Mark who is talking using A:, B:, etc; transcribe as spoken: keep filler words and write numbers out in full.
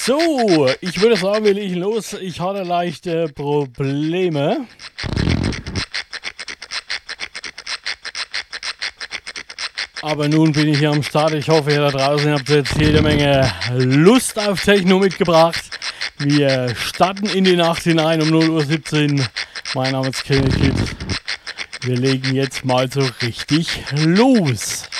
A: So, ich würde sagen, wir legen los. Ich hatte leichte Probleme. Aber nun bin ich hier am Start. Ich hoffe, ihr da draußen habt jetzt jede Menge Lust auf Techno mitgebracht. Wir starten in die Nacht hinein um null Uhr siebzehn. Mein Name ist Kenny Kid. Wir legen jetzt mal so richtig los.